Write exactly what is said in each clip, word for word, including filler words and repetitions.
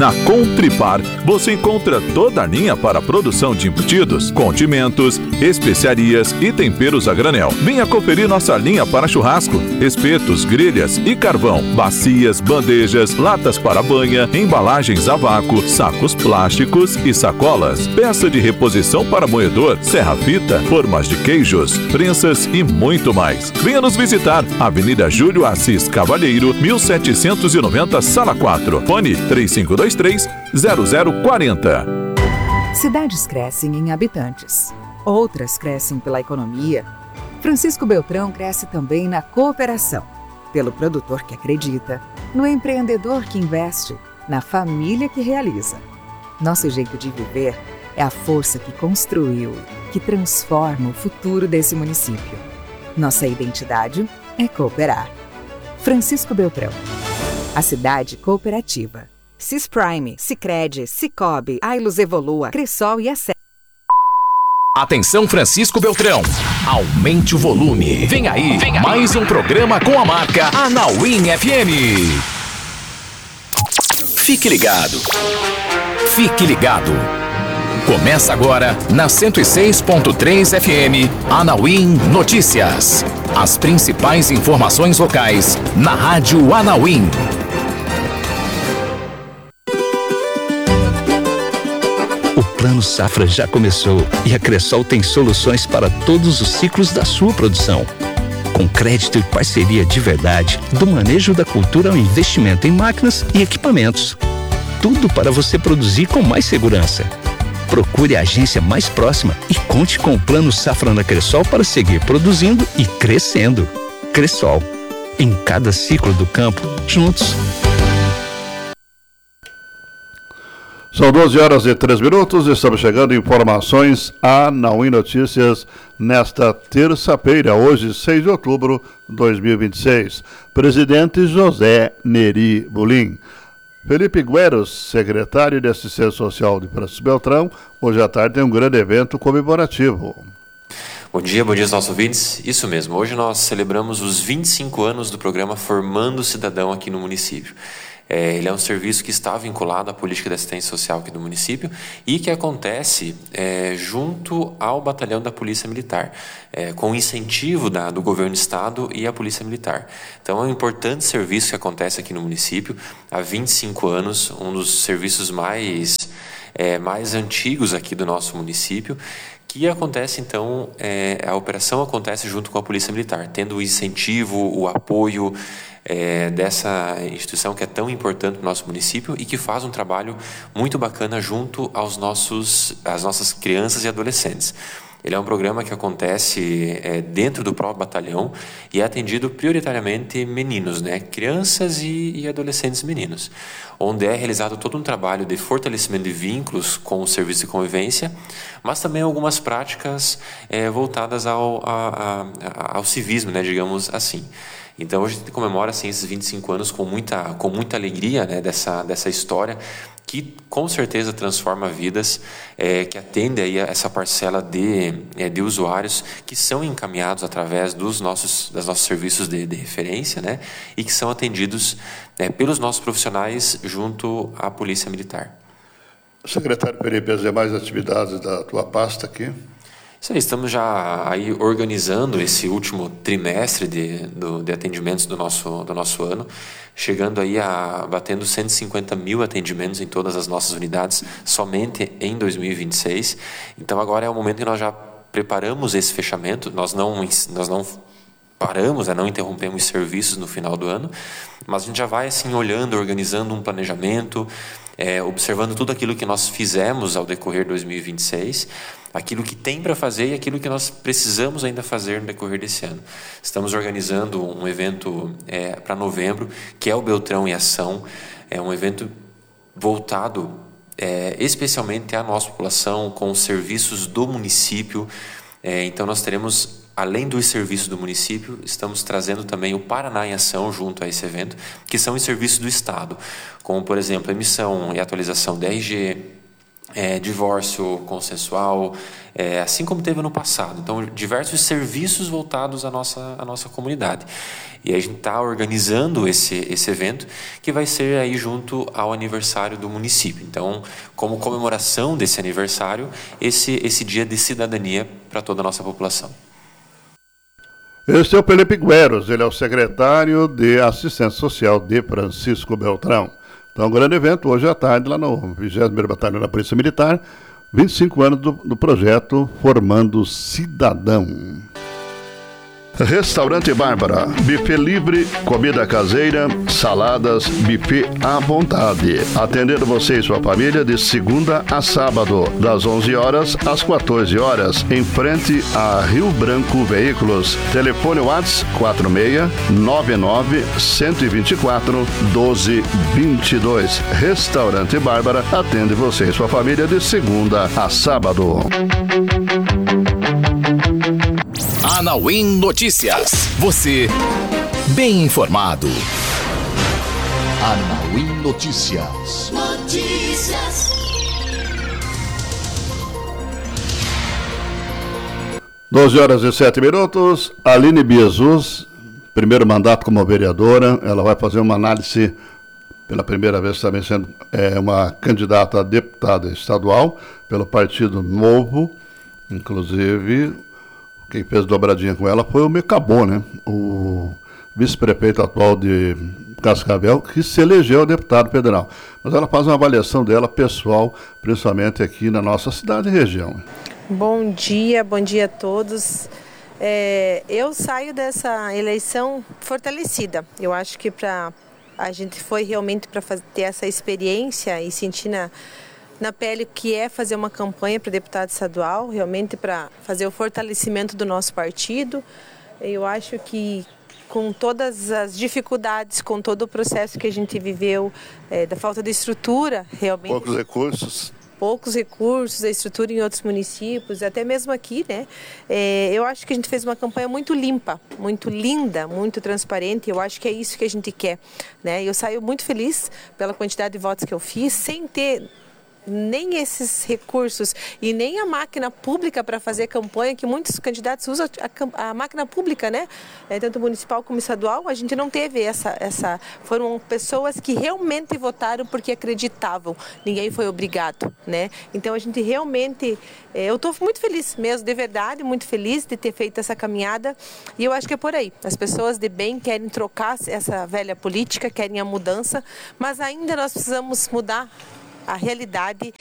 Na Contripar, você encontra toda a linha para a produção de embutidos, condimentos, especiarias e temperos a granel. Venha conferir nossa linha para churrasco, espetos, grelhas e carvão, bacias, bandejas, latas para banha, embalagens a vácuo, sacos plásticos e sacolas, peça de reposição para moedor, serra-fita, formas de queijos, prensas e muito mais. Venha nos visitar, Avenida Júlio Assis Cavalheiro, mil setecentos e noventa, Sala quatro. Fone três cinco dois três, zero zero quatro zero. Cidades crescem em habitantes, outras crescem pela economia. Francisco Beltrão cresce também na cooperação, pelo produtor que acredita, no empreendedor que investe, na família que realiza. Nosso jeito de viver é a força que construiu, que transforma o futuro desse município. Nossa identidade é cooperar. Francisco Beltrão. A cidade cooperativa. Cisprime, Sicredi, Cicobi, Ailus Evolua, Cressol e a Sé. Atenção Francisco Beltrão, aumente o volume. Vem aí, Vem aí. mais um programa com a marca Anauim F M. Fique ligado. Fique ligado. Começa agora na cento e seis ponto três F M, Anauim Notícias. As principais informações locais na Rádio Anauim. O Plano Safra já começou e a Cressol tem soluções para todos os ciclos da sua produção. Com crédito e parceria de verdade, do manejo da cultura ao investimento em máquinas e equipamentos. Tudo para você produzir com mais segurança. Procure a agência mais próxima e conte com o Plano Safra na Cressol para seguir produzindo e crescendo. Cressol, em cada ciclo do campo, juntos. São doze horas e três minutos, estamos chegando informações a Anauim Notícias nesta terça-feira, hoje, seis de outubro de dois mil e vinte e seis. Presidente José Neri Bulim. Felipe Gueros, secretário de Assistência Social de Francisco Beltrão, hoje à tarde tem um grande evento comemorativo. Bom dia, bom dia aos nossos ouvintes. Isso mesmo, hoje nós celebramos os vinte e cinco anos do programa Formando Cidadão aqui no município. É, ele é um serviço que está vinculado à política de assistência social aqui do município e que acontece é, junto ao batalhão da Polícia Militar, é, com incentivo da, do governo do estado e a Polícia Militar. Então é um importante serviço que acontece aqui no município há vinte e cinco anos, um dos serviços mais, é, mais antigos aqui do nosso município, que acontece então, é, a operação acontece junto com a Polícia Militar, tendo o incentivo, o apoio é, dessa instituição que é tão importante no nosso município e que faz um trabalho muito bacana junto aos nossos, às nossas crianças e adolescentes. Ele é um programa que acontece é, dentro do próprio batalhão e é atendido prioritariamente meninos, né? Crianças e, e adolescentes meninos, onde é realizado todo um trabalho de fortalecimento de vínculos com o serviço de convivência, mas também algumas práticas é, voltadas ao, a, a, ao civismo, né? Digamos assim. Então hoje a gente comemora assim, esses vinte e cinco anos com muita, com muita alegria, né? dessa, dessa história, que com certeza transforma vidas, é, que atende aí a essa parcela de, é, de usuários que são encaminhados através dos nossos, dos nossos serviços de, de referência, né, e que são atendidos é, pelos nossos profissionais junto à Polícia Militar. Secretário Felipe, as demais atividades da tua pasta aqui? Isso aí, estamos já aí organizando esse último trimestre de, do, de atendimentos do nosso, do nosso ano, chegando aí a batendo cento e cinquenta mil atendimentos em todas as nossas unidades somente em dois mil e vinte e seis. Então agora é o momento que nós já preparamos esse fechamento, nós não, nós não paramos, né, não interrompemos serviços no final do ano, mas a gente já vai assim olhando, organizando um planejamento, é, observando tudo aquilo que nós fizemos ao decorrer de dois mil e vinte e seis, aquilo que tem para fazer e aquilo que nós precisamos ainda fazer no decorrer desse ano. Estamos organizando um evento é, para novembro, que é o Beltrão em Ação, é um evento voltado é, especialmente à nossa população, com os serviços do município. É, então nós teremos, além dos serviços do município, estamos trazendo também o Paraná em Ação junto a esse evento, que são os serviços do Estado, como, por exemplo, emissão e atualização de R G, é, divórcio consensual, é, assim como teve no passado. Então, diversos serviços voltados à nossa, à nossa comunidade. E a gente está organizando esse, esse evento, que vai ser aí junto ao aniversário do município. Então, como comemoração desse aniversário, esse, esse dia de cidadania para toda a nossa população. Este é o Felipe Gueros, ele é o secretário de Assistência Social de Francisco Beltrão. Então, um grande evento hoje à tarde, lá no vigésimo primeiro Batalhão da Polícia Militar, vinte e cinco anos do, do projeto Formando Cidadão. Restaurante Bárbara, buffet livre, comida caseira, saladas, buffet à vontade. Atendendo você e sua família de segunda a sábado, das onze horas às quatorze horas, em frente a Rio Branco Veículos. Telefone WhatsApp quatro seis nove nove, um dois quatro, um dois dois dois. Restaurante Bárbara atende você e sua família de segunda a sábado. Anauim Notícias. Você bem informado. Anauim Notícias. Notícias. doze horas e sete minutos. Aline Biasus, primeiro mandato como vereadora, ela vai fazer uma análise pela primeira vez também sendo é, uma candidata a deputada estadual pelo Partido Novo, inclusive. Quem fez dobradinha com ela foi o Mecabon, né? O vice-prefeito atual de Cascavel, que se elegeu deputado federal. Mas ela faz uma avaliação dela pessoal, principalmente aqui na nossa cidade e região. Bom dia, bom dia a todos. É, eu saio dessa eleição fortalecida. Eu acho que pra, a gente foi realmente para ter essa experiência e sentir na... na pele que é fazer uma campanha para deputado estadual, realmente para fazer o fortalecimento do nosso partido. Eu acho que com todas as dificuldades, com todo o processo que a gente viveu, é, da falta de estrutura, realmente... Poucos recursos. Poucos recursos, a estrutura em outros municípios, até mesmo aqui, né? É, eu acho que a gente fez uma campanha muito limpa, muito linda, muito transparente. Eu acho que é isso que a gente quer, né? Eu saio muito feliz pela quantidade de votos que eu fiz, sem ter nem esses recursos e nem a máquina pública para fazer campanha, que muitos candidatos usam a, a máquina pública, né? É, tanto municipal como estadual, a gente não teve essa, essa... Foram pessoas que realmente votaram porque acreditavam, ninguém foi obrigado, né? Então a gente realmente... É, eu estou muito feliz mesmo, de verdade, muito feliz de ter feito essa caminhada e eu acho que é por aí. As pessoas de bem querem trocar essa velha política, querem a mudança, mas ainda nós precisamos mudar a realidade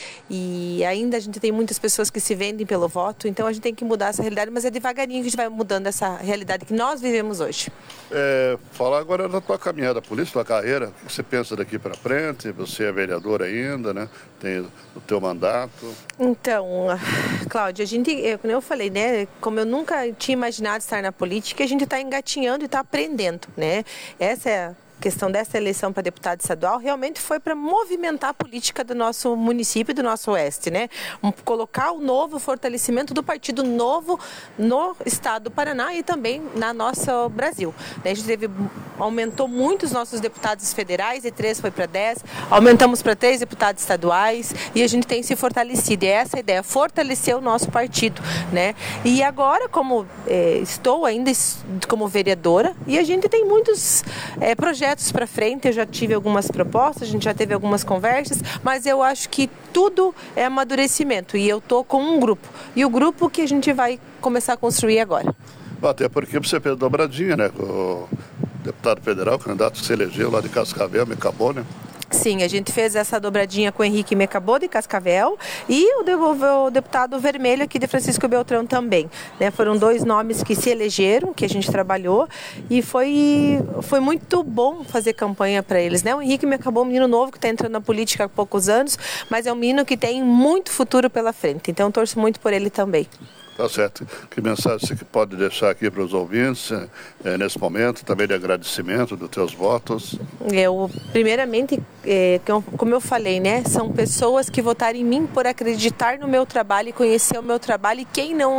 e ainda a gente tem muitas pessoas que se vendem pelo voto, então a gente tem que mudar essa realidade, mas é devagarinho que a gente vai mudando essa realidade que nós vivemos hoje. É, falar agora da tua caminhada política, tua carreira, o que você pensa daqui para frente? Você é vereador ainda, né? Tem o teu mandato. Então, Cláudia, a gente, como eu falei, né? Como eu nunca tinha imaginado estar na política, a gente está engatinhando e está aprendendo, né? Essa é a questão dessa eleição para deputado estadual realmente foi para movimentar a política do nosso município e do nosso oeste, né? Um, colocar o novo fortalecimento do Partido Novo no estado do Paraná e também na nossa Brasil. A gente teve, aumentou muito os nossos deputados federais, de três foi para dez, aumentamos para três deputados estaduais e a gente tem se fortalecido. E é essa a ideia, fortalecer o nosso partido, né? E agora, como é, estou ainda como vereadora, e a gente tem muitos é, projetos para frente, eu já tive algumas propostas, a gente já teve algumas conversas, mas eu acho que tudo é amadurecimento e eu tô com um grupo, e o grupo que a gente vai começar a construir agora. Até porque você fez dobradinha, né, com o deputado federal, candidato que se elegeu lá de Cascavel, Mecabon, né? Sim, a gente fez essa dobradinha com o Henrique Mecabon de Cascavel e o, o deputado Vermelho aqui de Francisco Beltrão também, né? Foram dois nomes que se elegeram, que a gente trabalhou e foi, foi muito bom fazer campanha para eles, né? O Henrique Mecabon é um menino novo que está entrando na política há poucos anos, mas é um menino que tem muito futuro pela frente, então eu torço muito por ele também. Tá certo. Que mensagem você pode deixar aqui para os ouvintes é, nesse momento, também de agradecimento dos teus votos? Eu, primeiramente, é, como eu falei, né, são pessoas que votaram em mim por acreditar no meu trabalho e conhecer o meu trabalho, e quem não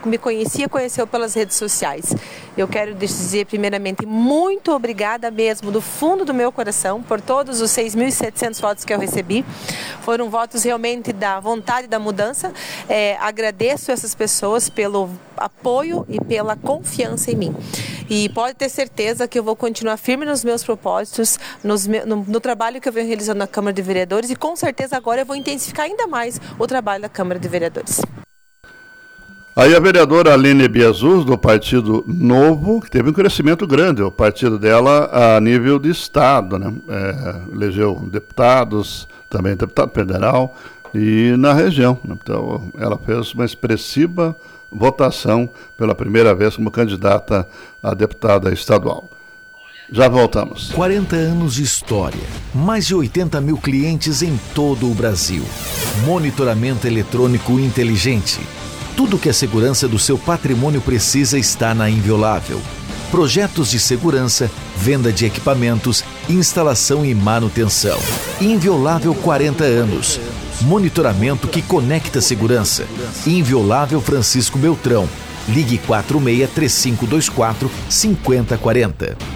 me conhecia, conheceu pelas redes sociais. Eu quero dizer, primeiramente, muito obrigada mesmo, do fundo do meu coração, por todos os seis mil e setecentos votos que eu recebi. Foram votos realmente da vontade da mudança. É, agradeço essas pessoas pelo apoio e pela confiança em mim. E pode ter certeza que eu vou continuar firme nos meus propósitos, nos, no, no trabalho que eu venho realizando na Câmara de Vereadores, e com certeza agora eu vou intensificar ainda mais o trabalho da Câmara de Vereadores. Aí a vereadora Aline Biazus, do Partido Novo, que teve um crescimento grande, o partido dela a nível de Estado, né? É, elegeu deputados, também deputado federal, e na região. Então, ela fez uma expressiva votação pela primeira vez como candidata a deputada estadual. Já voltamos. quarenta anos de história, mais de oitenta mil clientes em todo o Brasil. Monitoramento eletrônico inteligente. Tudo que a segurança do seu patrimônio precisa está na Inviolável. Projetos de segurança, venda de equipamentos, instalação e manutenção. Inviolável quarenta anos. Monitoramento que conecta segurança. Inviolável Francisco Beltrão. Ligue quatro seis três cinco dois quatro cinco zero quatro zero.